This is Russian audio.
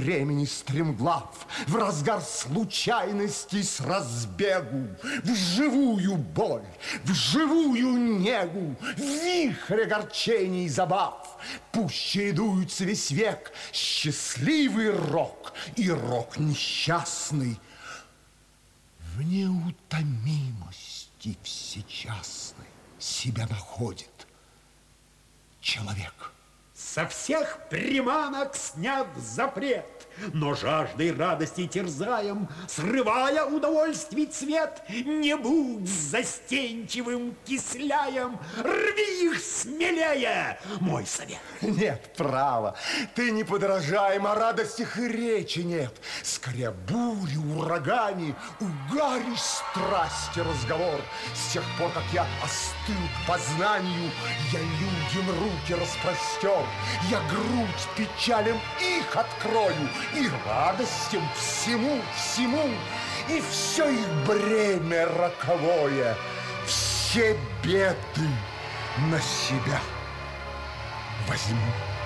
времени стремглав, в разгар случайностей с разбегу, в живую боль, в живую негу, в вихрь огорчений и забав. Пусть чередуются весь век счастливый рок и рок несчастный. В неутомимости всечастной себя находит человек. Со всех приманок снят запрет, но жаждой радости терзаем, срывая удовольствий цвет, не будь застенчивым кисляем, рви их смелее, мой совет. Нет, право, ты не подражаем, о радостях и речи нет. Скорее бури, урагане, угари страсти разговор. С тех пор, как я остыл к познанию, я людям руки распростер. Я грудь печалям их открою, и радостям всему, и все их бремя роковое, все беды на себя возьму.